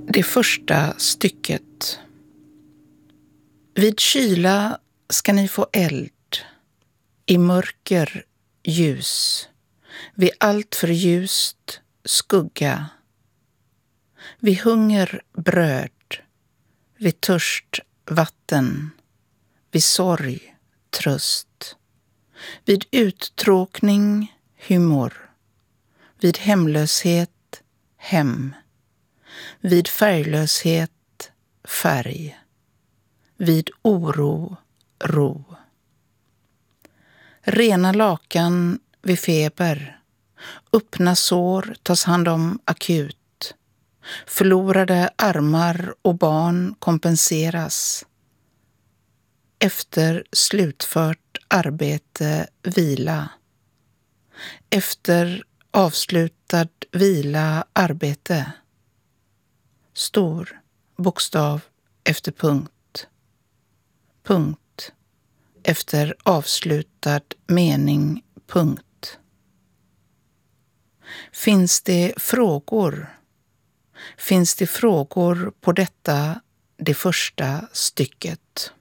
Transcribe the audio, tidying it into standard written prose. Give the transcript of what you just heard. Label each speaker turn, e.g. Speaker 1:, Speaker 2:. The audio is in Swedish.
Speaker 1: Det första stycket. Vid kyla ska ni få eld, i mörker ljus, vid allt för ljust skugga, vid hunger bröd, vid törst vatten, vid sorg tröst, vid uttråkning humor, vid hemlöshet hem, vid färglöshet färg, vid oro ro. Rena lakan vid feber, öppna sår tas hand om akut, förlorade armar och barn kompenseras. Efter slutfört arbete vila. Efter avslutad vila arbete. Stor bokstav efter punkt. Punkt. Efter avslutad mening punkt. Finns det frågor? Finns det frågor på detta, det första stycket?